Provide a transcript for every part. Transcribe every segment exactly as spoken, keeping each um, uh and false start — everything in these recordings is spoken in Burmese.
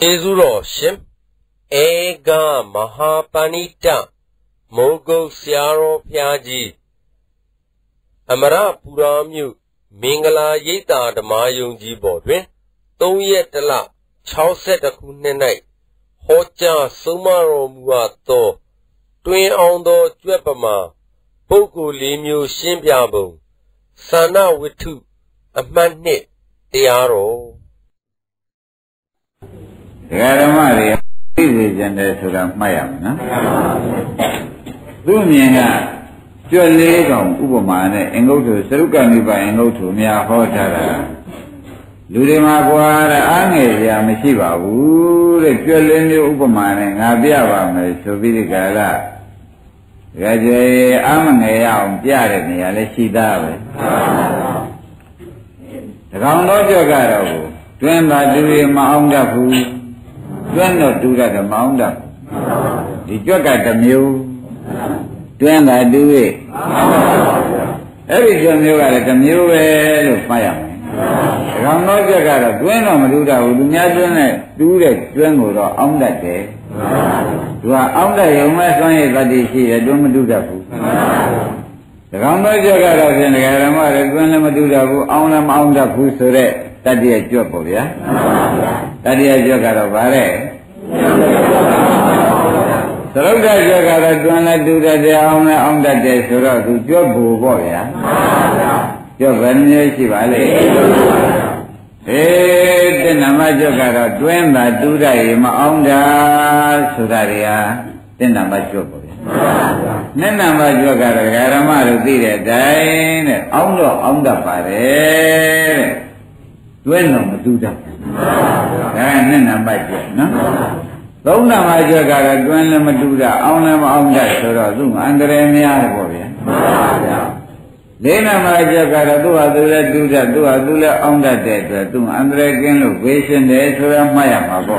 Ezuro Shim Ega Mahapanita Mogo Siaro Piaji Amara Puramyu Mingala Yeta Damayung Jibodwe Toyetala Chauset Akunenai Hocha Sumaro Muato Twin Ondo Jwepama Poku Limu Shimpiabo Sana Witu Amane Tiaro Garamari is and the Sura Mayam, no? Lumina, your leg on Ubamane and go to Sarukaniba and go to Mia Hotara. Ludima Guara Angelia Meshiva, who the pure Lenny Ubamane, Abiava, Sovidigala. Gaje Amangaya, Piarani, Aleshidave. The Round of Jogaro, Twin Badu Maungafu. Twin not do that amount up. The joke at the mule. Twin I do it. Every time you got a mule, look fire. I'm not joke at a twin or Maduda who do not do that twin or on that day. You are on the you must only that they see that don't do that. The Rama Jagara and the Garama, the Gwena Maduda who own them on the food so that that is a joke of ya. That is a joke of Vare. Sarada Jagara Dwana do that they own on that day, so that to job boy. Your Vanya Shivale. Eh, the Namajagara Dwemba do that on the Sudaria, the Namajobo. Namajagara Garama did a dine, on the on the Pare. Dweno do that. And then I no? Don't know my jagara, Gwen Maduda, Onam on that Sorazum, under any other. Then I jagara do a dula do that, do a dula on that day, to under again of Vision, the Esra Mayama.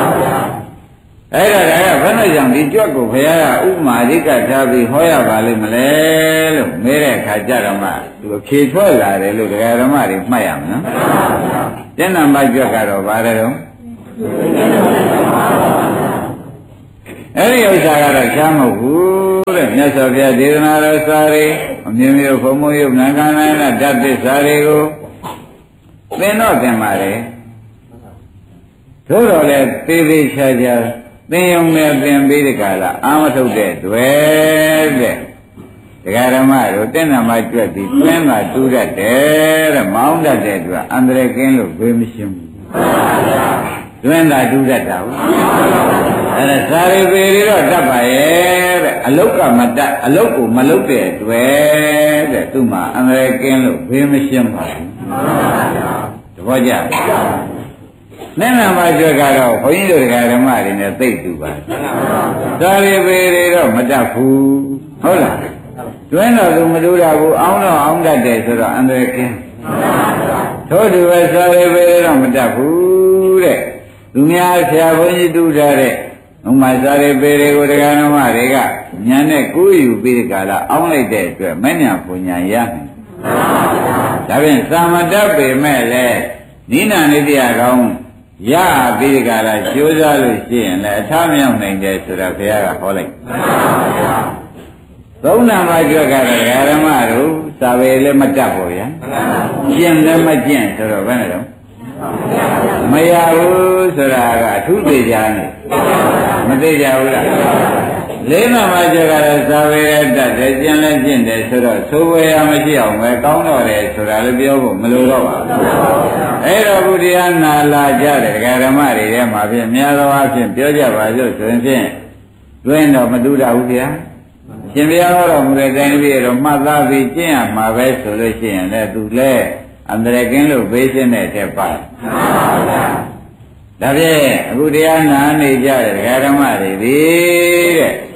Era, when I am the Joko, Haya, Umarika, Tabi, Hoya Valley, Malay, Mere Kajarama, to a kid for that, I look at Ramari, Mayam, no? Then I'm my jagara, Varero. Any of Sagara Shamu, Nasavia Dinara Sari, Mimio Fomu, Nagana, Dati Sarigo. They know them, Mare. Totally, Pivi Shaja, they only have been Bidicala, Amato dead, where the Garamaro, then I might get the twin, I do that there, a mount that dead, under a cane of Grimishim. When I do that now, and a sorry very lot a local mata, a local malope, where the Tuma, American look, Grimishim. The Voja. Then I might get out, for you to get a man in a big duba. Sorry very lot, Matafu. Hold on. When I do Madura, on that day, so under a king. Told you I saw a very long Matafu. Dunia siya when you do that. No matter very good Marega, Yane Kuyu Bidicala, only dead to a mania Punya Yan. Having some adapt mele, Nina Nidia Round, Ya Bidicala, Josa Lucy, and a time young name there to the Fiera Holic. So now my Jagara Yaramaru, Savele Matapoya, Jim Lemajan to the Venerum. Mayaru Saraga, two days, Mateja. Lena Majagara Savera, the General Gender, Sura, Sovaya Magia, my counter, Suralabio, Melurova. Era Budiana, La Jade, Garamari, Yamavi, Mialo, Pioja, Vajo, Dwayne of Maduda Udia. Shimia, Muredanvi, Mother Vijay, my best solution, let to lay. Under again look vision at a part. That is, Budiana, Nija, Garamari, the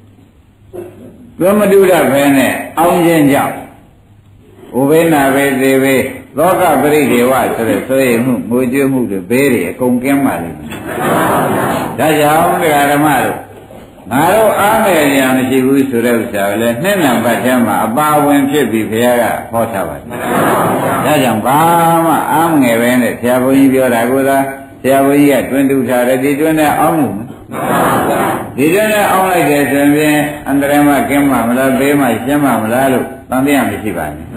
Gomaduda Vene, Aunjan Jam. Uvena, very way, Loka Brady was, so you move the berry, a concamal. That's how the Garamaro. Naro Amelia, she was to Revsa, let Nena Bajama, about when she be Fiera, Hotava. That's a Bama, I'm a Vene, Tabu, Ragoda, ရာဘုန်းကြီးကတွင်တူထားတယ်ဒီတွင်နဲ့အောင်းလို့ဒီတွင်နဲ့အောင်းလိုက်တယ်ဆိုရင်အန္တရာယ်မှကင်းမှမလားဘေးမှရှင်းမှမလားလို့တန်တရားမရှိပါနဲ့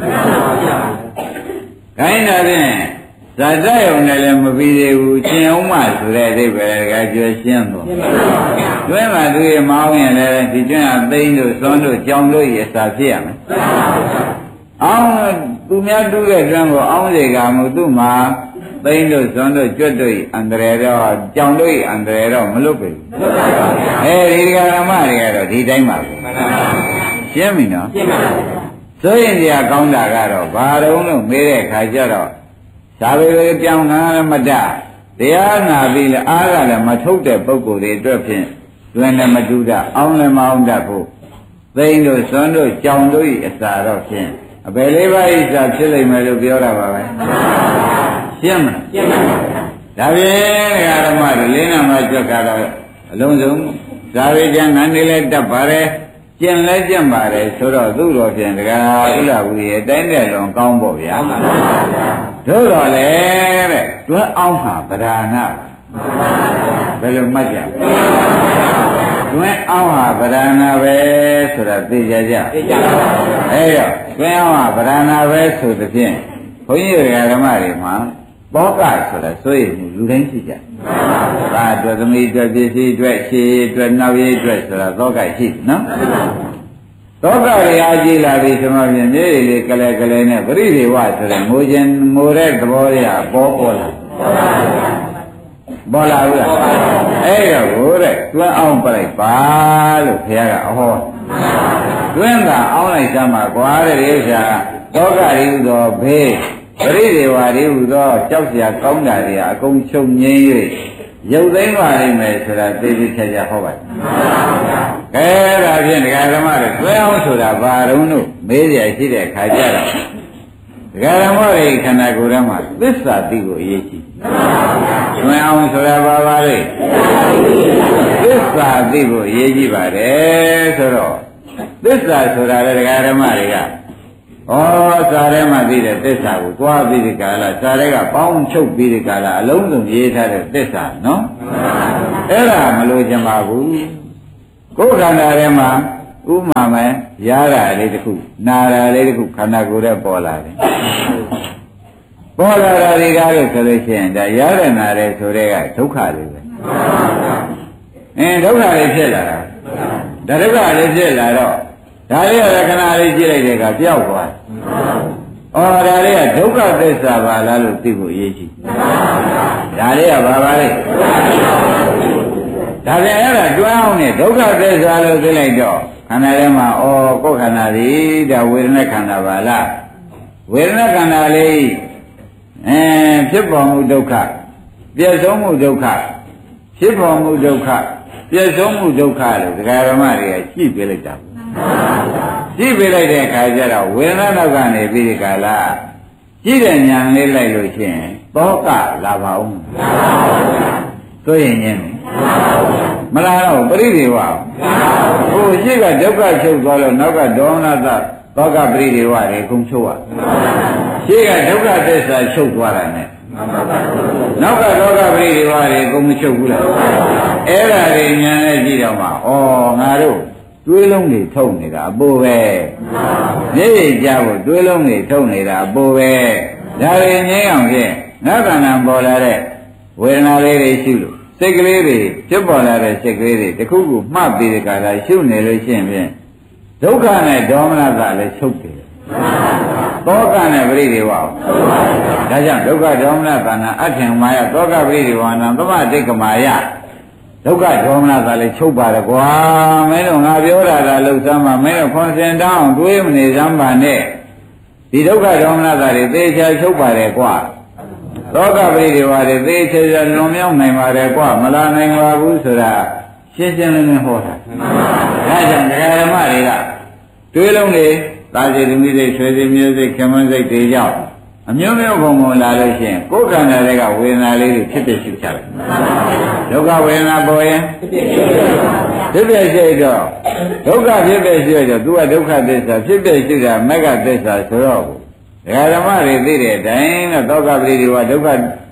ခိုင်းတာဖြင့်ဇာတယုံနဲ့လည်းမပြီးသေးဘူးရှင်းအောင်မှဆိုတဲ့အဓိပ္ပာယ်ကကျွရှင်းသွားတွင်မှသူရဲ့မောင်းရင်လည်းဒီတွင်ကသိန်းတို့သွန်းတို့ကြောင်တို့ရဲ့အစာဖြစ်ရမယ်အောင်းသူများတူးတဲ့တွင်ကိုအောင်းစေကမှုသူ့မှာသိန်းတို့ဇွန်တို့ကြွတ်တို့အန္တရာယ်တော့ကြောင်တို့အန္တရာယ်တော့မလွတ်ပြီအဲဒီကဓမ္မတွေကတော့ဒီတိုင်းပါပဲရှင်းပြီနော်ရှင်းပါပြီဆိုရင်じゃကောင်းတာကတော့ဘာတုံးလို့မေးတဲ့ခါကျတော့သာဝေဝေပြောင်းတာမတတရားနာပြီးလဲအားကလည်းမထုတ်တဲ့ပုဂ္ဂိုလ်တွေအတွက်ဖြင့်တွင်လည်းမတူတာအောင်းလည်းမအောင်တတ်ဘူးသိန်းတို့ဇွန်တို့ကြောင်တို့ဤအစာတော့ဖြင့်အဘယ်လေးပါးဤစာဖြစ်လိမ့်မယ်လို့ပြောတာပါပဲရှင်းမလားရှင်းပါပါဒါဖြင့်ဓမ္မတွေလေးနာမှကြွက်ကတော့အလုံးစုံဇာဝေကျန်ငန်းနေလဲတတ်ပါတယ်ကျင့်လဲကျင့်ပါတယ်ဆိုတော့သူ့တော်ဖြင့်ဒကာဥလာဘူးရဲ့တိုင်းတဲ့လွန်ကောင်းပေါ့ဗျာတို့တော့လေတဲ့တွဲအောင်ဟာဗဒာနာဘယ်လိုမှတ်ကြတွဲအောင်ဟာဗဒာနာပဲဆိုတာသိကြကြသိကြပါဘူးအဲတော့တွဲအောင်ဟာဗဒာနာပဲဆိုသဖြင့်ဘုန်းကြီးဓမ္မတွေမှာဘောကဆိုတာဆိုရင်လူတိုင်းရှိကြ။ဒါအတွက်သမီးအတွက်ပစ္စည်းအတွက်ရှည်အတွက်နောက်ရည်အတွက်ဆိုတာသောကရှိနော်။သောကတွေအားကြီးလာပြီဆိုမှပြင်မြေလေးကလေးကလေးနဲ့ပရိဒေဝဆိုတဲ့ငိုခြင်းငိုတဲ့သဘောတွေကပေါ်ပေါ်လာ။ပေါ်လာဘူးလား။အဲ့တော့ကိုတဲ့တွန်းအောင်ပြလိုက်ပါလို့ခင်ဗျားကအဟော။တွန်းတာအောင်းလိုက်စမ်းပါကွာတဲ့ဥစ္စာသောကရည်သောဘေးပရိဒေဝတွေဟူသောကြောက်စရာကောင်းတာတွေအကုန်ချုပ်ငြိမ်း၍ရုပ်သိမ်းပါလိမ့်မယ်ဆိုတာသိသိချာချာဟောပါတယ်။ကဲဒါဖြင့်ဒကာဓမ္မတွေတွဲအောင်ဆိုတာဘာတုံးလို့မေးရရှိတဲ့ခါကျတော့ဒကာဓမ္မတွေခန္ဓာကိုယ်ထဲမှာသစ္စာသိကိုအရေးကြီး။တွဲအောင်ဆိုတာဘာပါလဲ။သစ္စာသိကိုအရေးကြီးပါတယ်ဆိုတော့သစ္စာဆိုတာလေဒကာဓမ္မတွေကဩစာထဲမှာသိတဲ့သစ္စာကိုသွားပြီးဒီကလာစာထဲကပေါင်းချုပ်ပြီးဒီကလာအလုံးစုံရေးထားတဲ့သစ္စာနော်အဲ့ဒါမလို့ချင်ပါဘူးကိုယ်ခန္ဓာထဲမှာဥမာမယ်ရတာလေးတစ်ခုနာတာလေးတစ်ခုခန္ဓာကိုယ်ထဲပေါ်လာတယ်ပေါ်လာတာတွေကလို့ဆိုလို့ရှိရင်ဒါရတဲ့နာတဲ့ဆိုတဲ့ကဒုက္ခတွေပဲအင်းဒုက္ခတွေဖြစ်လာတာဒါဒုက္ခတွေဖြစ်လာတော့ဒါလေးကခဏလေးကြည့်လိုက်တဲ့အခါပျောက်သွားတယ်။အော်ဒါလေးကဒုက္ခသစ္စာပါလားလို့သိဖို့အရေးကြီး။ဒါလေးကဘာပါလဲ။ဒါပြန်အဲ့ဒါတွန်းအောင်နဲ့ဒုက္ခသစ္စာလို့သိလိုက်တော့ခန္ဓာထဲမှာအော်ကိုယ်ခန္ဓာလေးဒါဝေဒနာခန္ဓာပါလား။ဝေဒနာခန္ဓာလေးအဲဖြစ်ပေါ်မှုဒုက္ခပြည့်စုံမှုဒုက္ခဖြစ်ပေါ်မှုဒုက္ခပြည့်စုံမှုဒုက္ခလို့ဒကာဓမ္မတွေကကြည့်ပြလိုက်တာကြည့်ပြလိုက်တဲ့အခါကျတော့ဝေဒနာတော့ကနေပြီးဒီကလာကြည့်တဲ့ဉာဏ်လေးလိုက်လို့ရှိရင်သောကလာပါဦးဆိုရင်ညင်းမလားတော့ပရိဒေဝဟိုရှိကဒုက္ခချုပ်သွားလို့နောက်ကဒေါမနတသောကပရိဒေဝတွေကုန်ချုပ်ရရှိကဒုက္ခသစ္စာချုပ်သွားတာနဲ့နောက်ကသောကပရိဒေဝတွေကုန်မချုပ်ဘူးလားအဲ့ဒါတွေဉာဏ်နဲ့ကြည့်တော့မှဩငါတို့တွေးလုံးတွေထုတ်နေတာအပိုးပဲမျက်ရည်ကြဖို့တွေးလုံးတွေထုတ်နေတာအပိုးပဲဒါတွေငြိမ်းအောင်ဖြင့်ငါးခန္ဓာပေါ်လာတဲ့ဝေဒနာလေးတွေရှိလို့စိတ်ကလေးတွေဖြစ်ပေါ်လာတဲ့စိတ်ကလေးတွေတခုခုမှတ်ပြီးတဲ့ကာလရှုနေလို့ရှိရင်ဖြင့်ဒုက္ခနဲ့ဒေါမနကလည်းချုပ်တယ်သောကနဲ့ပရိဒေဝဒါကြောင့်ဒုက္ခဒေါမနကနာအထင်မာယသောကပရိဒေဝနာသမတိကမာယဒုက္ခဒေါမနကလည်းချုပ်ပါတယ်ကွာမင်းတို့ငါပြောတာကလှုပ်ရှားမှမင်းတို့ခွန်စင်တောင်းတွေးမနေစမ်းပါနဲ့ဒီဒုက္ခဒေါမနကတွေသေချာချုပ်ပါတယ်ကွာသောကပရိဒေဝတွေသေချာလွန်မြောက်နိုင်ပါတယ်ကွာမလာနိုင်ပါဘူးဆိုတာရှင်းရှင်းလင်းလင်းဟောတာဒါကြောင့်ဒကာဓမ္မတွေကတွေးလုံးတွေသာစေသမီးစိတ်ဆွေစိတ်မျိုးစိတ်ခင်မန်းစိတ်တွေကြောင့်အမျိုးမျိုးပုံပုံလာလို့ရှိရင်ကိုယ်ခန္ဓာတွေကဝေဒနာလေးတွေဖြစ်ဖြစ်ရှိချတယ်ဒုက္ခဝေဒနာပေါ်ရင်ဖြစ်ဖြစ်ရှိတော့ဒုက္ခဖြစ်ဖြစ်ရှိတော့သူကဒုက္ခသစ္စာဖြစ်ဖြစ်ရှိတာမဂ္ဂသစ္စာဆိုတော့ဒကာဓမ္မတွေသိတဲ့အတိုင်းတော့သောကပရိဒီဝဒုက္ခ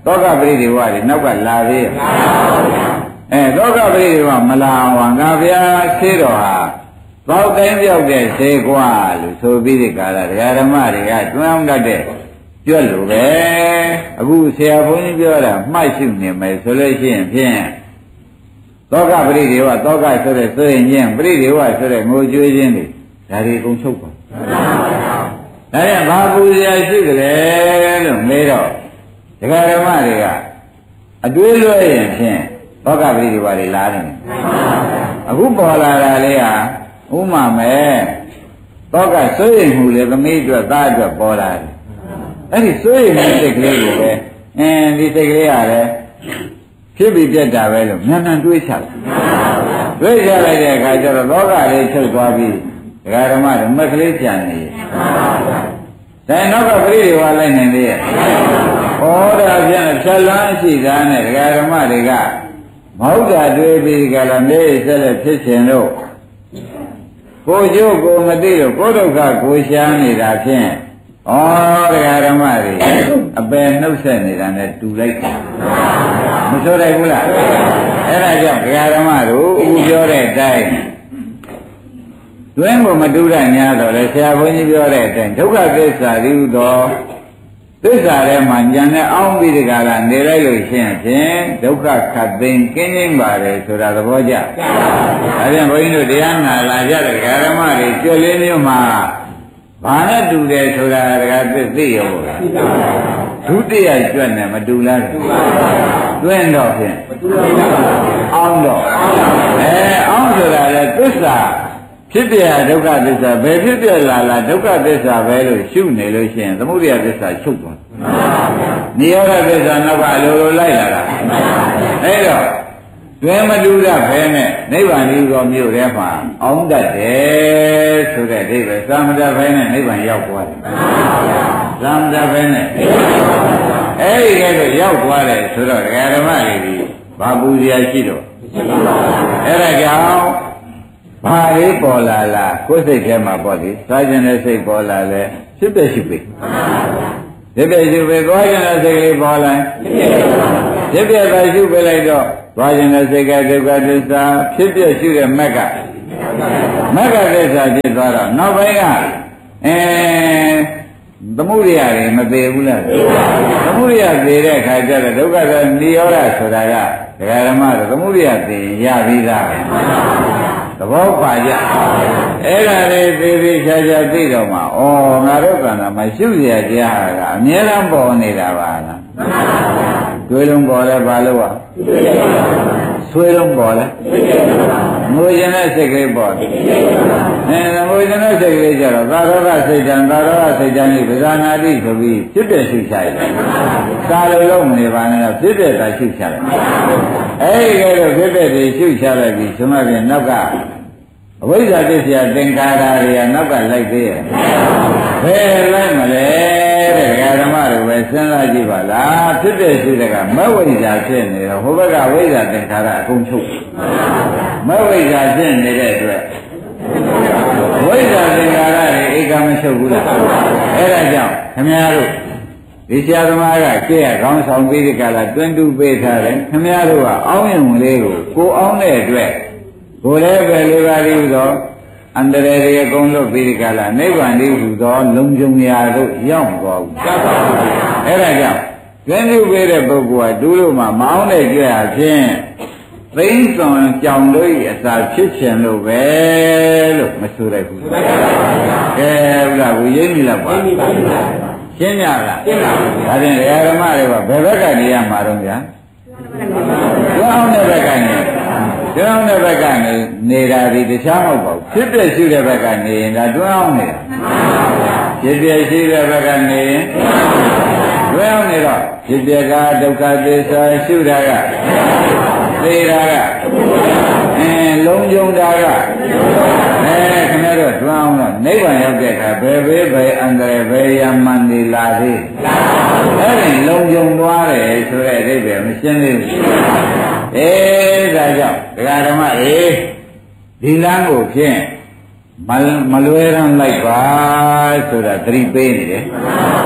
သောကပရိဒီဝတွေနောက်ကလာသေးရဲ့အဲသောကပရိဒီဝမလာအောင်ငါဗျာဆေးတော်ဟာသောက်တိုင်းပြောက်တဲ့ဆေးကွာလို့ဆိုပြီးဒီကာလဒကာဓမ္မတွေကတွန်းအောင်တတ်တဲ့ကြွက်လို့ပဲအခုဆရာဘုန်းကြီးပြောတာမှတ်ရှုနေမယ်ဆိုလို့ရှိရင်ဖြင့်သောကပရိဒီဝသောကဆိုတဲ့ဆိုရင်ချင်းပရိဒီဝဆိုတဲ့ငိုကြွေးခြင်းတွေဒါတွေအကုန်ချုပ်ပါဒါရဘာပူဇော်ရှိကြလဲလို့မေးတော့ဒကာဓမ္မတွေကအတွေးလွှဲရင်ဖြင့်သောကပရိဒီဝတွေလာတယ်အခုပေါ်လာတာလေးဟာဥမာမဲ့သောကစိုးရိမ်မှုလေသမီးအတွက်သားအတွက်ပေါ်လာတယ်အဲ့ဒီစိုးရိမ်မှုစိတ်ကလေးကိုပဲအင်းဒီစိတ်ကလေးရတယ်ဖြစ်ပြီးပြတ်တာပဲလို့မြန်မြန်တွေးချတယ်တွေးချလိုက်တဲ့အခါကျတော့လောကလေးချုပ်သွားပြီးဒကာဓမ္မတွေမက်ကလေးကြံနေတယ်ဒါနောက်ကပရိဒီဝါလိုက်နေသေးရဲ့ဩဒါပြန်ဖြတ်လန်းရှိတာနဲ့ဒကာဓမ္မတွေကမဟုတ်တာတွေးပြီးကြလားနေဆက်လက်ဖြစ်ခြင်းလို့ကိုကျိုးကိုမသိလို့ကိုဒုက္ခကိုရှားနေတာဖြင့်ဩတရားဓမ္မတွေအပယ်နှုတ်ဆက်နေတာနဲ့တူလိုက်တာမဆိုလိုက်ဘူးလားအဲ့ဒါကြောင့်တရားဓမ္မတို့အခုပြောတဲ့အတိုင်းတွင်းကိုမတူရညာတော့လေဆရာဘုန်းကြီးပြောတဲ့အတိုင်းဒုက္ခသစ္စာရည်ဟူသောသစ္စာထဲမှာဉာဏ်နဲ့အောင်းပြီးဒီကလာနေလိုက်လို့ရှိရင်ဖြင့်ဒုက္ခခတ်သိမ်းကင်းခြင်းပါတယ်ဆိုတာသဘောကျဒါပြန်ဘုန်းကြီးတို့တရားနာလာကြတဲ့ဓမ္မတွေကျွတ်လေးမျိုးမှာဘာနဲ့တူတယ်ဆိုတာတကယ်သိရောလားဒုတိယကျွတ်နဲ့မတူလားတွင်းတော့ဖြင့်အောင်းတော့အဲအောင်းဆိုတာလေသစ္စာဖြစ်ပြဒုက္ခသစ္စာဘယ်ဖြစ်ပြလာလားဒုက္ခသစ္စာပဲလို့ရှုနေလို့ရှိရင်သမုဒယသစ္စာချုပ်သွားနိရောဓသစ္စာနောက်ကအလိုလိုလိုက်လာတာအဲ့တော့တွင်မတူရဖဲနဲ့နိဗ္ဗာန်ကြီးကိုမြို့ထဲမှာအောင်းတတ်တယ်ဆိုတဲ့အိဗယ်သမထဖဲနဲ့နိဗ္ဗာန်ရောက်သွားတယ်သမထဖဲနဲ့အဲ့ဒီကဲတော့ရောက်သွားတယ်ဆိုတော့ဒကာဓမ္မတွေဒီဘာပူဇော်ရှိတော့အဲ့ဒါကြောင့်ဘာလေးပေါ်လာလားကိုယ်စိတ်ထဲမှာပေါ့ဒီစားခြင်းတဲ့စိတ်ပေါ်လာလဲဖြစ်တဲ့ရှိပြီဖြစ်တဲ့ရှိပြီသွားခြင်းတဲ့စိတ်လေးပေါ်လာဖြစ်တဲ့သာရှိပြလိုက်တော့သွားခြင်းတဲ့စိတ်ကဒုက္ခသစ္စာဖြစ်ပြရှိတဲ့မက်ကမက်ကသစ္စာဖြစ်သွားတော့နောက်ပိုင်းကအဲသမုဒိယတွေမသေးဘူးလားသမုဒိယသေးတဲ့အခါကျတော့ဒုက္ခသနိရောဓဆိုတာကဒကာဓမ္မတို့သမုဒိယသေးရပြီးသားသဘောပါကြအဲ့ဒါလေးသေးသေးချာချာသိတော့မှဩငါတို့ကံတာမရှုရကြကအမြဲတမ်းပေါ်နေတာပါလားတွေးလုံးပေါ်လဲဘာလို့อ่ะဆွေးလုံးပေါ်လဲငိုရင်တဲ့စိတ်ကလေးပေါ်တယ်အဲငိုရင်တဲ့စိတ်ကလေးကြတော့သာရောဂစိတ်တံသာရောဂစိတ်တံဤပဇာနာတိဆိုပြီးဖြစ်တဲ့ရှုချရတယ်သာလို့လုံးမနေပါနဲ့ဖြစ်တဲ့သာရှုချရတယ်အဲဒီကဲတော့ဖြစ်တဲ့တွေရှုချလိုက်ပြီးဆိုမှပြန်နောက်ကအဝိဇ္ဇာသစ္စာသင်္ခါရတွေကနောက်ကလိုက်သေးရဲ့ဘယ်လိုက်မလဲတဲ့ဓမ္မတွေပဲစဉ်းစားကြည့်ပါလားဖြစ်တဲ့ရှိတဲ့ကမဝိဇ္ဇာဖြစ်နေတော့ဟိုဘက်ကဝိဇ္ဇာသင်္ခါရအကုန်ချုပ်မဝိဇ္ဇာဖြစ်နေတဲ့အတွက်ဝိဇ္ဇာသင်္ခါရတွေဧကမချုပ်ဘူးလားအဲ့ဒါကြောင့်ခင်ဗျားတို့ဒီဆရာသမားကကြည့်ရကောင်းဆောင်ပြီးဒီကလာတွင်တူပေးထားတယ်ခင်ဗျားတို့ကအောင်းရုံလေးကိုကိုအောင်းတဲ့အတွက်ကိုယ်လည်းပဲလေးပါးလေးသောအန္တရာယ်တွေအကုန်လုံးပြီးဒီကလာနိဗ္ဗာန်လေးဟူသောလုံခြုံရာတို့ရောက်သွားဘူးသတ်ပါဘူးအဲ့ဒါကြောင့်ကျင်းပြုပေးတဲ့ပုဂ္ဂိုလ်ကဒူးလို့မှမအောင်တဲ့ကြွရခြင်းသိမ့်စွန်ကြောင်လို့အစာဖြစ်ခြင်းလို့ပဲလို့မဆိုလိုက်ဘူးကဲဟုတ်လားကိုရင်းနေလားပါရှင်းကြလားရှင်းပါဘူးဒါဖြင့်ဓမ္မတွေကဘယ်ဘက်ကနေရမှာတော့ဗျာကျွမ်းတဲ့ဘက်ကနေကျွမ်းတဲ့ဘက်ကနေနေတာဒီတခြားမဟုတ်ပါဘူးဖြစ်တဲ့ရှိတဲ့ဘက်ကနေရင်ဒါကျွမ်းအောင်နေတာဖြစ်တဲ့ရှိတဲ့ဘက်ကနေရင်ကျွမ်းအောင်နေတော့ဖြစ်တဲ့ကဒုက္ခသစ္စာရှုတာကသေတာကအဲလုံးကျုံတာကအဲခင်ဗျားတို့ကျွမ်းအောင်တော့နိဗ္ဗာန်ရောက်တဲ့အခါဘယ်ဘေးဘယ်အန္တရာယ်ဘယ်ရမန်နေလာသေးအဲ့ဒီလုံးကျုံသွားတယ်ဆိုတဲ့အဓိပ္ပာယ်မရှင်းသေးဘူးအေးဒါကြောင့်ဒကာဓမ္မအေးဒီလမ်းကိုဖြင့်မမလွဲရန်လိုက်ပါဆိုတာသတိပေးနေတယ်ဒ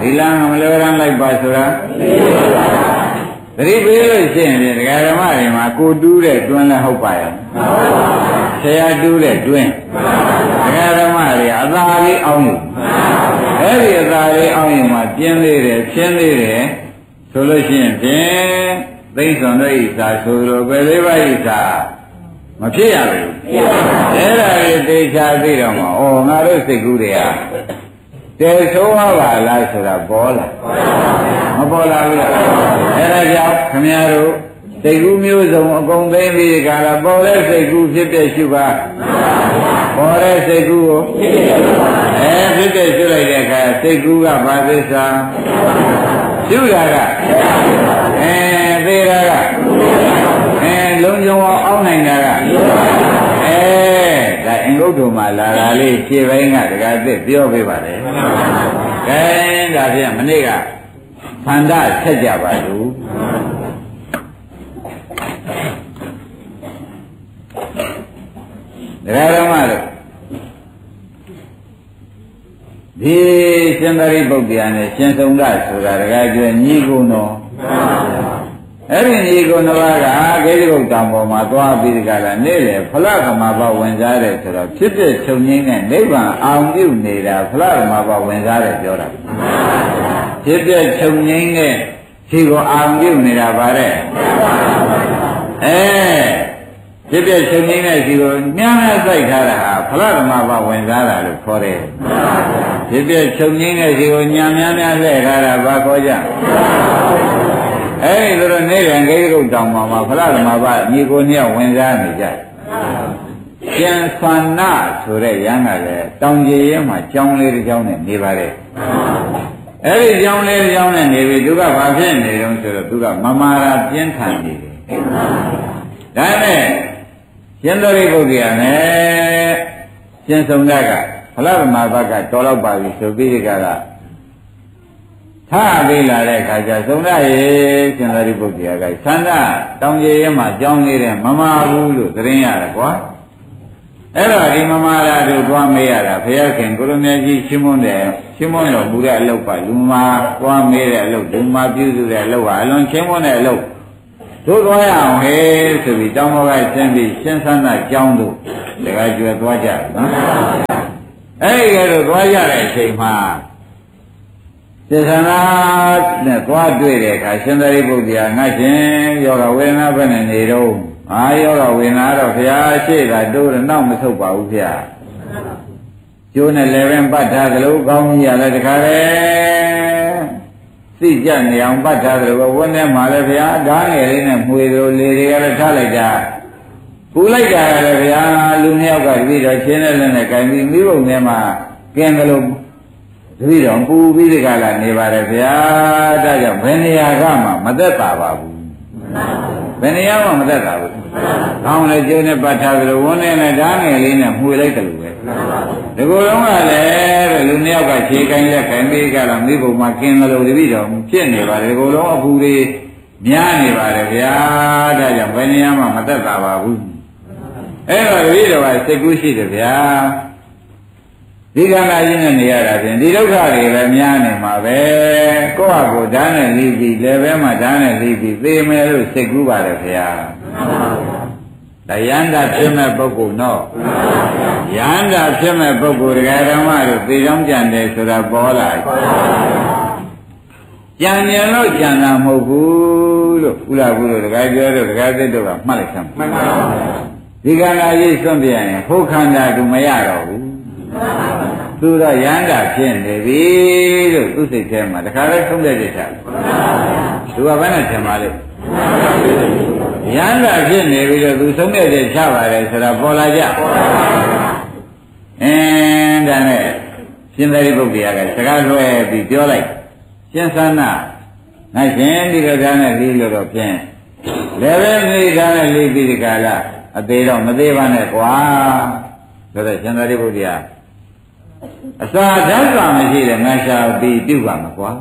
ဒီလမ်းမလောရမ်းလိုက်ပါဆိုတာသတိပေးလို့ရှိရင်ဒကာဓမ္မတွေမှာကိုတူးတဲ့တွင်းလည်းဟုတ်ပါရဲ့ဆရာတူးတဲ့တွင်းဒကာဓမ္မတွေအသာလေးအောင်းယူအဲ့ဒီအသာလေးအောင်းယူမှာပြင်းသေးတယ်ဖြင်းသေးတယ်ဆိုလို့ရှိရင်ဖြင့်သိစွန်တို့ဤသာဆိုလိုပဲလေးပါးဤသာမဖြစ်ရဘူးအဲ့ဒါကိုသိချာသိတော့မှာဩငါတို့စိတ်ကူးတွေကတေဆိုးပါလားဆိုတာပေါ်လာမပေါ်လာဘူးလားအဲ့ဒါကြောင့်ခမည်းတော်စိတ်ကူးမျိုးစုံအကုန်သိပြီးကြလားပေါ်တဲ့စိတ်ကူးဖြစ်တဲ့ရှုပါပေါ်တဲ့စိတ်ကူးကိုအဲဖြစ်တဲ့ရှုလိုက်တဲ့အခါစိတ်ကူးကဘာသစ္စာရှုတာကအဲသေးတာကအဲလုံးစုံအောင်အောင်းနိုင်တာကအဲဒါအင်္ဂုတ္တမှာလာတာလေးခြေပိုင်းကတကားသစ်ပြောပေးပါလေကဲဒါဖြင့်မနေ့ကခန္ဓာဆက်ကြပါလို့ဒကာဓမ္မတို့ဒီရှင်သာရိပုတ္တရာနဲ့ရှင်သုံးဒဆိုတာဒကာကျွယ်ညီကုံတော်အဲ့ဒီညီကုံတော်ကဂေဒီကုတ်တံပေါ်မှာသွားပြီးကြတာနေ့လေဖလကမဘဝင်စားတယ်ဆိုတော့ဖြစ်ဖြစ်ချုပ်ငင်းတဲ့နိဗ္ဗာန်အောင်ပြုနေတာဖလကမဘဝင်စားတယ်ပြောတာဖြစ်ဖြစ်ချုပ်ငင်းတဲ့ဒီကိုအောင်ပြုနေတာဗါတဲ့အဲဖြစ်ဖြစ်ချုပ်ငင်းတဲ့ဒီကိုမြန်းနဲ့စိုက်ထားတာဟာဖလကမဘဝင်စားတာလို့ခေါ်တယ်ဖြစ်ဖြစ်ချုပ်ငင်းတဲ့ဒီကိုညာများများလှည့်ထားတာဘာခေါ်ကြအဲ့ဒီလိုနေရန်ဂိရိကုတ်တောင်မှာဖလားဓမ္မဘညီကိုနှစ်ယောက်ဝင်စားနေကြ။ကျန်သန္နာဆိုတဲ့ရဟန်းကလည်းတောင်ကြီးရဲမှာကြောင်းလေးတစ်ကြောင်းနဲ့နေပါတယ်။အဲ့ဒီကြောင်းလေးတစ်ကြောင်းနဲ့နေပြီသူကဘာဖြစ်နေတုံးဆိုတော့သူကမမာရာပြင်းထန်နေတယ်။ဒါနဲ့ရှင်သာရိပုတ္တရာနဲ့ရှင်သုံးဒကဖလားဓမ္မဘကတော်တော့ပါပြီဆိုပြီးဒီကကထားပေးလာတဲ့အခါကျသုံးရရေရှင်သာရိပုတ္တရာကသန္တာတောင်ကြီးရဲမှာကြောင်းနေတဲ့မမာဘူးလို့သတင်းရတယ်ကွာအဲ့တော့ဒီမမာရာတို့သွားမေးရတာဘုရားခင်ကိုလိုမြတ်ကြီးရှင်းမွန်းတယ်ရှင်းမွန်းတော်မူတဲ့အလုပ်ပါလူမာသွားမေးတဲ့အလုပ်လူမာပြုစုတဲ့အလုပ်ဟာအလွန်ရှင်းမွန်းတဲ့အလုပ်တို့သွားရအောင်ဟဲ့ဆိုပြီးတောင်ပေါ်ကရှင်းပြီးရှင်းသန္တာကြောင်းတို့တခါကျွယ်သွားကြနော်အဲ့ဒီကဲတော့သွားကြတဲ့အချိန်မှာသေသနာနဲ့သွားတွေ့တဲ့အခါရှင်သာရိပုတ္တရာငါရှင်ယောဂဝေဒနာဘယ်နဲ့နေတော့အာယောဂဝေဒနာတော့ဘုရားရှေ့ကတိုးတော့နောက်မဆုတ်ပါဘူးဗျာကျိုးနဲ့လည်းပဲပတ်ထားသလိုကောင်းကြီးရလဲတခါလေသိကြနေအောင်ပတ်ထားသလိုဝန်းထဲမှာလည်းဗျာဓာငယ်လေးနဲ့မှွေတို့လေတွေကလည်းထားလိုက်တာပူလိုက်တာလည်းဗျာလူနှစ်ယောက်ကပြီးတော့ချင်းနဲ့လည်းနဲ့ကြိုင်ပြီးမိဘုံထဲမှာကင်းကလေးတပည့်တော်ပူပြီးဒီကလာနေပါတယ်ဗျာဒါကြောင့်ဘယ်နေရာကမှမသက်သာပါဘူးဘယ်နေရာမှမသက်သာဘူးကောင်းလေကျိုးနဲ့ပတ်ထားကြလို့ဝန်းနေနဲ့ဓာငယ်လေးနဲ့မှွေလိုက်တယ်လို့ပဲဒီကိုယ်လုံးကလည်းတဲ့လူနှစ်ယောက်ကခြေကိုင်းလက်ကိုင်းပြီးကြလာမိဘုံမှာกินလို့တပည့်တော်ဖြစ်နေပါတယ်ဒီကိုယ်လုံးအပူတွေများနေပါတယ်ဗျာဒါကြောင့်ဘယ်နေရာမှမသက်သာပါဘူးအဲ့တော့တပည့်တော်ကစိတ်ကူးရှိတယ်ဗျာဒီကံလာခြင်းနဲ့နေရတာဖြင့်ဒီဒုက္ခတွေလည်းများနေမှာပဲကိုယ့်ဟာကိုယ်ဓာတ်နဲ့လိပြီးလည်းပဲမှဓာတ်နဲ့လိပြီးသေမယ်လို့စိတ်ကူးပါတယ်ခင်ဗျာတရားတာဖြစ်မဲ့ပုဂ္ဂိုလ်တော့ယန္တာဖြစ်မဲ့ပုဂ္ဂိုလ်တရားဓမ္မတို့သေချောင်းကြံတယ်ဆိုတာပေါ်လာကြံမြင်လို့ကြံတာမဟုတ်ဘူးလို့ဥလာဘူးလို့တရားပြောတော့တရားသစ်တို့ကမှတ်လိုက်ဆမ်းမှန်ပါပါဒီကံလာကြီးစွန့်ပြရင်ဟုတ်ခန္ဓာတူမရတော့ဘူးသူတော့ယန္တာဖြစ်နေပြီလို့သူစိတ်ထဲမှာတခါလဲသုံးတဲ့ချက်သူကဘယ်နဲ့ထင်ပါလဲယန္တာဖြစ်နေပြီလို့သူသုံးတဲ့ချက်ချပါတယ်ဆိုတာပေါ်လာကြအင်းဒါနဲ့ရှင်သာရိပုတ္တရာကစကားလွှဲပြီးပြောလိုက်ရှင်သန္နာငါရှင်ဒီကကားနဲ့လေးလို့တော့ဖြင့်လည်းပဲဒီကကားနဲ့လေးပြီးဒီကလာအသေးတော့မသေးပါနဲ့ကွာဆိုတော့ရှင်သာရိပုတ္တရာအစာဓာတ်ကမရှိတဲ့ငါရှာပြီးပြုပါမှာကွာ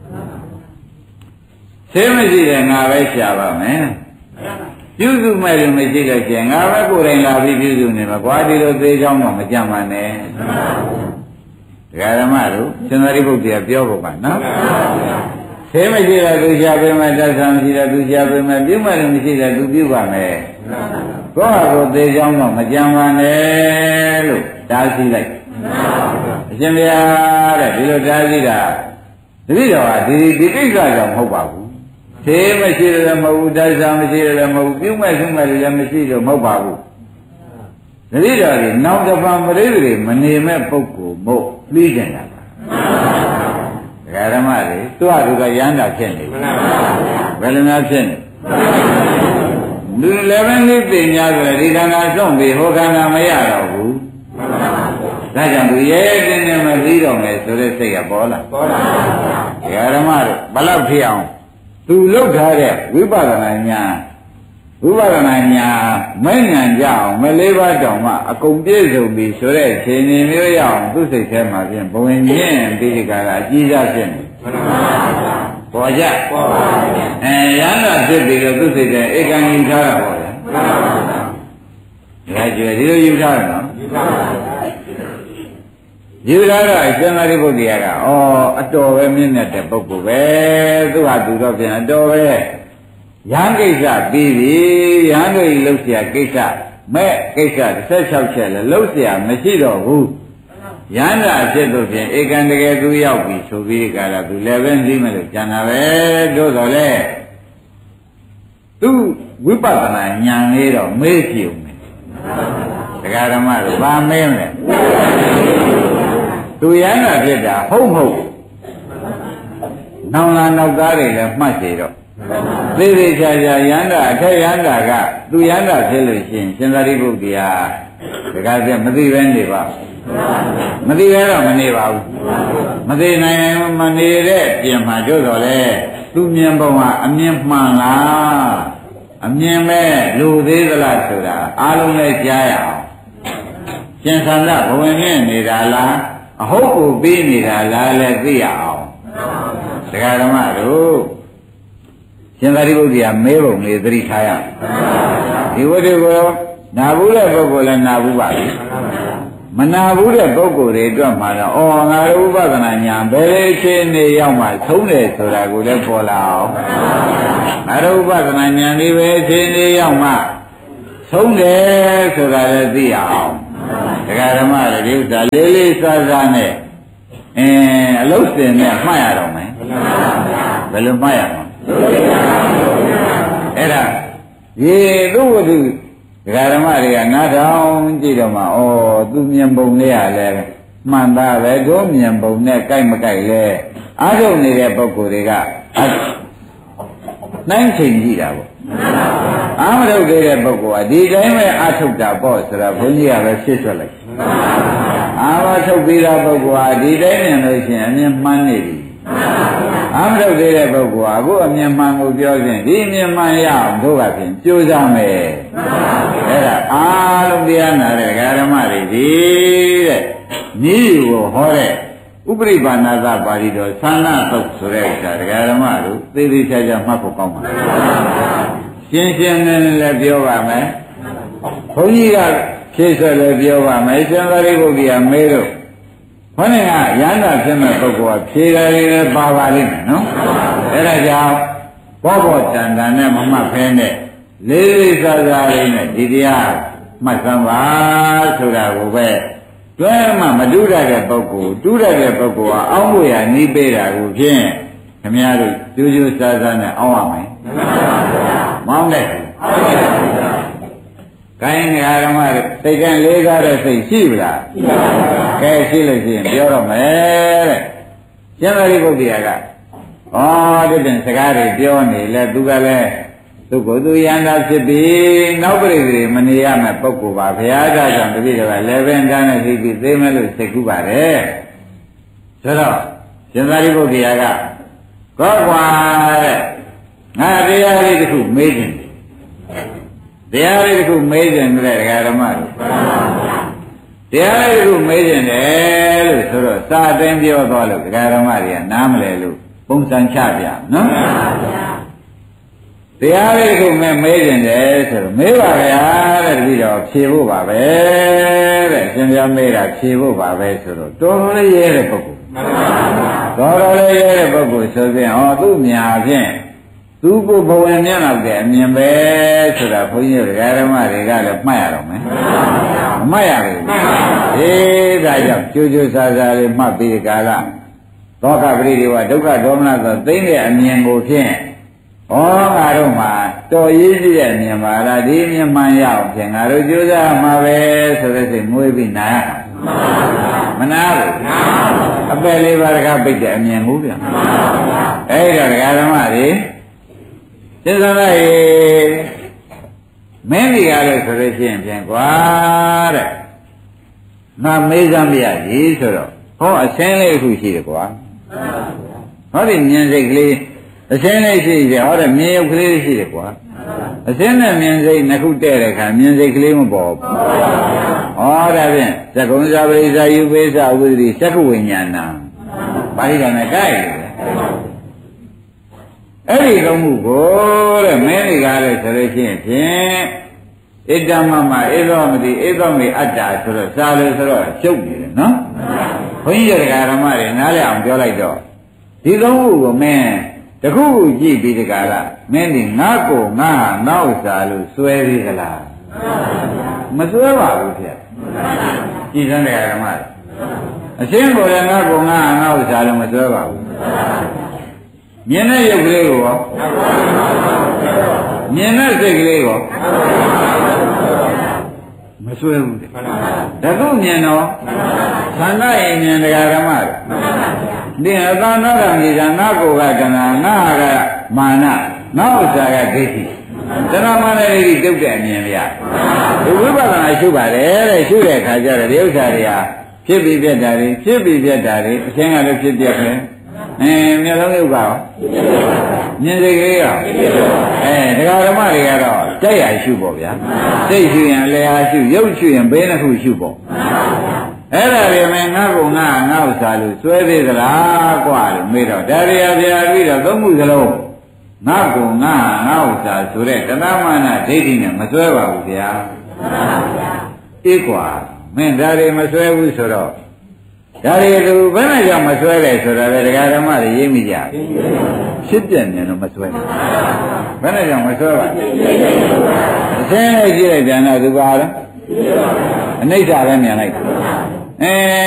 ဆေးမရှိတဲ့ငါပဲရှာပါမယ်ပြုစုမဲ့လို့မရှိတော့ကျင်ငါပဲကိုယ်တိုင်လာပြီးပြုစုနေမှာကွာဒီလိုသေးချောင်းတော့မကြမ်းပါနဲ့တဒကာဓမ္မတို့ရှင်သာရိပုတ္တရာပြောဖို့ပါနော်သေမရှိတဲ့သူရှားပေးမယ်တတ်ဆံမရှိတဲ့သူရှားပေးမယ်ပြုမဲ့လို့မရှိတဲ့သူပြုပါမယ်ကိုယ့်ဟာကိုယ်သေချောင်းတော့မကြံပါနဲ့လို့တားဆီးလိုက်အရှင်ဘုရားတဲ့ဒီလိုတားဆီးတာတတိတော်ဟာဒီဒီကိစ္စကြောင့်မဟုတ်ပါဘူးသေမရှိတယ်မဟုတ်ဘူးတတ်ဆံမရှိတယ်မဟုတ်ဘူးပြုမဲ့ပြုမဲ့လည်းမရှိတော့မဟုတ်ပါဘူးတတိတော်ဒီနောက်တစ်ပတ်ပရိသေတွေမနေမဲ့ပုဂ္ဂိုလ်မို့ပြီးကြတာပါဒကာဓမ္မတွေသူ့ဟာသူကရဟန္တာဖြစ်နေပြီဘယ်လိုများဖြစ်နေလူလည်းပဲနိသိညာဆိုဒီခန္ဓာဆုံးပြီးဟောခန္ဓာမရတော့ဘူးဒါကြောင့်သူရဲရဲတင်းတင်းမပြီးတော့မယ်ဆိုတဲ့စိတ်ကပေါ်လာပေါ်လာဒကာဓမ္မတို့ဘလောက်ဖြစ်အောင်သူလုတ်ထားတဲ့ဝိပဿနာဉာဏ်ဝိပဿနာဉာဏ်မဲ့ဉာဏ်ကြအောင်မလေးပါးတောင်မှအကုန်ပြည့်စုံပြီဆိုတဲ့ခြေနေမျိုးရအောင်သူ့စိတ်ထဲမှာဖြင့်ဘဝင်ချင်းပြီးဒီကရာအကြီးစားဖြစ်နေပေါ်ကြပေါ်ပါဘူးအဲရဟန္တာဖြစ်ပြီးတော့သူ့စိတ်ထဲဧကံယူထားတာပေါ့ဗျာဒါကြွယ်ဒီလိုယူထားတယ်နော်ယူထားတော့အရှင်သာရိပုတ္တရာကဩအတော်ပဲမြင့်တဲ့ပုဂ္ဂိုလ်ပဲသူဟာသူတော့ပြန်အတော်ပဲရဟန်းကိစ္စပြီးပြီရဟန်းတို့လှုပ်เสียကိစ္စမဲ့ကိစ္စတစ်ဆက်၆ချက်လည်းလှုပ်เสียမရှိတော့ဘူးရဟန္တာဖြစ်လို့ဖြင့်ဧကံတကယ်သူရောက်ပြီဆိုပြီးကြတာသူလည်းပဲသိမလို့ကျန်တာပဲတို့တော့လေသူဝိပဿနာဉာဏ်လေးတော့မေးကြည့်ဦးမယ်တရားဓမ္မတို့ဗာမင်းလဲသူရဟန္တာဖြစ်တာဟုတ်မဟုတ်နောင်လာနောက်သားတွေလည်းမှတ်စီတော့သေသေးချာချာယန္တာအထက်ယန္တာကသူယန္တာဖြစ်လို့ရှိရင်ရှင်သာရိပုတ္တရာတကားပြမသိပဲနေပါမသိပဲတော့မနေပါဘူးမသိနိုင်ရင်မနေတဲ့ပြင်မှာတို့တော့လေသူမြင်ပုံကအမြင်မှန်လားအမြင်ပဲလူသေးသလားဆိုတာအားလုံးလည်းကြားရအောင်ရှင်သန္တာဘဝင်နဲ့နေတာလားအဟုတ်ကိုပြီးနေတာလားလည်းသိရအောင်ဒကာဓမ္မတို့ရှင်သာရိပုတ္တရာမဲပုံလေးသတိထားရဒီဝိတ္တကိုနာဘူးတဲ့ပုဂ္ဂိုလ်လည်းနာဘူးပါပြီမနာဘူးတဲ့ပုဂ္ဂိုလ်တွေအတွက်မှာတော့အော်ငါတို့ဥပဒနာညာဘယ်လိုအခြေအနေရောက်မှသုံးတယ်ဆိုတာကိုလည်းပေါ်လာအောင်ငါတို့ဥပဒနာညာဒီပဲအခြေအနေရောက်မှသုံးတယ်ဆိုတာလည်းသိအောင်ဒကာဓမ္မတွေဒီဥစ္စာလေးလေးစားစားနဲ့အင်းအလုံးစင်နဲ့မှတ်ရတော့မယ်ဘယ်လိုမှတ်ရမလဲအဲ့ဒါရေသူ့ဝတ္ထုဒကာဓမ္မတွေကနားထောင်ကြည့်တော့မှဩသူမြင်ပုံလေးရလဲမှန်သားပဲတို့မြင်ပုံနဲ့ကြိုက်မကြိုက်လဲအားထုတ်နေတဲ့ပုဂ္ဂိုလ်တွေကနိုင်ချိန်ကြည့်တာပေါ့အားမထုတ်သေးတဲ့ပုဂ္ဂိုလ်ကဒီတိုင်းပဲအားထုတ်တာပေါ့ဆိုတာဘုန်းကြီးကပဲဖြစ်ဆွက်လိုက်အားမထုတ်ပြီးတဲ့ပုဂ္ဂိုလ်ကဒီတိုင်းမြင်လို့ရှိရင်အမြင်မှန်းနေပြီအမထုတ်သေးတဲ့ပုဂ္ဂိုလ်ကအခုအမြင်မှန်ကိုပြောခြင်းဒီအမြင်မှန်ရအောင်တို့ကဖြင့်ကြိုးစားမယ်အဲ့ဒါအားလုံးတရားနာတဲ့ဓမ္မတွေဒီတဲ့ဤကိုဟောတဲ့ဥပရိပါဏသပါဠိတော်သန္နသုတ်ဆိုတဲ့ဥစ္စာဓမ္မတို့သေသေးချာချာမှတ်ဖို့ကောင်းပါရှင်းရှင်းလင်းလင်းလည်းပြောပါမယ်ဘုန်းကြီးကဖြည့်ဆွလည်းပြောပါမယ်ရှင်သာရိပုတ္တရာမေးတော့ဘုန်းကြီးကရဟန္တာဖြစ်မဲ့ပုဂ္ဂိုလ်ကဖြေတယ်လည်းပါပါလိမ့်မယ်နော်အဲ့ဒါကြောင့်ဘောဘောတန်တန်နဲ့မမှတ်ဖဲနဲ့လေးလေးစားစားလေးနဲ့ဒီတရားမှတ်စမ်းပါဆိုတာကိုပဲတွဲမှမတူတတ်တဲ့ပုဂ္ဂိုလ်တူတတ်တဲ့ပုဂ္ဂိုလ်ကအောင်းဖို့ရနှီးပေးတာကိုဖြင့်ခင်ဗျားတို့ကျိုးကျိုးစားစားနဲ့အောင်းရမယ်မောင်းတဲ့ကိုင်းငါဓမ္မစိတ်ကလေးကားတဲ့စိတ်ရှိပြီလားရှိပါဘူးကဲရှိလို့ရှိရင်ပြောတော့မယ်တဲ့ရှင်သာရိပုတ္တရာကဩဒီပြင်စကားတွေပြောနေလဲသူကလည်းသူကိုယ်သူယန္တာဖြစ်ပြီးနောက်ပြိတိမနေရမယ့်ပုဂ္ဂိုလ်ပါဘုရားကြောင့်တပည့်တော်ကလည်းပင်တန်းနဲ့သိပြီးသိမယ်လို့စိတ်ကူးပါတယ်ဆိုတော့ရှင်သာရိပုတ္တရာကကောကွာတဲ့ငါတရားလေးတစ်ခုမေးခြင်းတရားလေးတစ်ခုမေးခြင်းတဲ့ဓမ္မတို့တရားလေးတစ်ခုမေးခြင်းတယ်လို့ဆိုတော့စာအသိပြောသွားလို့ဓမ္မတွေကနားမလဲလို့ပုံစံချပြနော်တရားလေးခုမဲ့မေးကြတယ်ဆိုတော့မေးပါဗျာတဲ့တပည့်တော်ဖြေဖို့ပါပဲတဲ့အရှင်ပြမေးတာဖြေဖို့ပါပဲဆိုတော့တော်တော်လေးရဲတဲ့ပုဂ္ဂိုလ်တော်တော်လေးရဲတဲ့ပုဂ္ဂိုလ်ဆိုရင်ဟောသူ့မြာဖြင့်သူကိုဘဝင်မျက်နှာတဲ့အမြင်ပဲဆိုတာဘုန်းကြီးတို့ဓမ္မတွေကလည်းမှတ်ရတော့မယ်မမှတ်ရဘူးအေးဒါကြောင့်ကျိုးကျိုးစားစားလေးမှတ်ပြီးကာလသောကပရိဒီဝဒုက္ခဒေါမနသောသိမ့်တဲ့အမြင်ကိုဖြင့်ဩငါတို့မှာတော်ရေးကြည့်တဲ့အမြင်ပါလားဒီမြင်မှန်ရအောင်ဖြင့်ငါတို့ကြိုးစားမှာပဲဆိုတဲ့စိတ်ငွေပြီးနားမနာဘူးအပယ်လေးပါးတကားပိတ်တဲ့အမြင်ဟုတ်ပြန်အဲ့ဒါဒကာဓမ္မတွေသစ္စာလိုက်မင်းဒီကားလို့ဆိုလို့ရှိရင်ဖြင့်ကွာတဲ့ငါမေးစမ်းပြရည်ဆိုတော့ဟောအရှင်းလေးအခုရှိတယ်ကွာဟောဒီမြင်စိတ်ကလေးအရှင်းလေးရှိတယ်ဟောတဲ့မြင်ရုပ်ကလေးရှိတယ်ကွာအရှင်းနဲ့မြင်စိတ်နှစ်ခုတဲ့တဲ့ခါမြင်စိတ်ကလေးမပေါ်ဘူးဟောဒါဖြင့်သကုံဇာပရိစ္ဆာယုပိစ္ဆဝိသတိသက္ကဝိညာဏပါဠိတော်နဲ့ကြိုက်တယ်အဲ့ဒီလုံးမှုကိုတဲ့မင်းတွေကလည်းဆိုလို့ရှိရင်ဖြင့်ဣဒ္ဓမမဧသောမတိဧသောမေအတ္တဆိုတော့စာလို့ဆိုတော့ကျုပ်နေတယ်နော်ဘုန်းကြီးတွေကဓမ္မတွေနားလည်အောင်ပြောလိုက်တော့ဒီလုံးမှုကိုမင်းတခုခုကြည့်ပြီးဒီကလာမင်းဒီငါ့ကိုငါ့ဟာငါ့ဥစ္စာလို့စွဲသေးသလားမစွဲပါဘူးဗျကြည်စမ်းတဲ့ဓမ္မတွေအရှင်းကိုလည်းငါ့ကိုငါ့ဟာငါ့ဥစ္စာလို့မစွဲပါဘူးမြင်တဲ့ရုပ်ကလေးကိုရောမြင်တဲ့စိတ်ကလေးကိုမစွဲဘူးတဲ့ဒါကုမြင်တော့သန္တာရင်မြင်တရားဓမ္မတွေဒီအသနာကနေတာငါကိုကကနာငါကမာနငါဥစ္စာကဒိဋ္ဌိသရမနဲ့ဒိဋ္ဌိတုတ်တဲ့အမြင်ဗျာဒီဝိပဿနာရှုပါတယ်တဲ့ရှုတဲ့အခါကျတော့ဒီဥစ္စာတွေဟာဖြစ်ပြီးပြတ်တာတွေဖြစ်ပြီးပြတ်တာတွေအချင်းကလည်းဖြစ်ပြတ်တယ်အဲမျက်လုံးရုပ်ကရောမြင်စိတ်ကလေးရောအဲဒကာဓမ္မတွေကတော့တိုက်ရရှုပေါ့ဗျာစိတ်ရှုရင်လျာရှုရုပ်ရှုရင်ဘေးနှစ်ခုရှုပေါ့အဲ့ဒါတွေမဲ့ငါ့ကိုငါငါ့ဥစ္စာလို့စွဲသေးသလားကွာလို့မေးတော့ဒါရီယာပြာပြီးတော့သုံးခုစလုံးငါ့ကိုငါငါ့ဥစ္စာဆိုတဲ့တဏမာနဒိဋ္ဌိနဲ့မစွဲပါဘူးဗျာအေးကွာမင်းဒါတွေမစွဲဘူးဆိုတော့ဒါရီသူဘယ်နဲ့ကြောင့်မစွဲလဲဆိုတော့လေဒကာဓမ္မတွေရေးမိကြဖြစ်ပြနေတော့မစွဲဘယ်နဲ့ကြောင့်မစွဲပါအစင်းလေးကြည့်လိုက်ပြန်တော့သူပါတော့အနိစ္စပဲမြင်လိုက်အဲ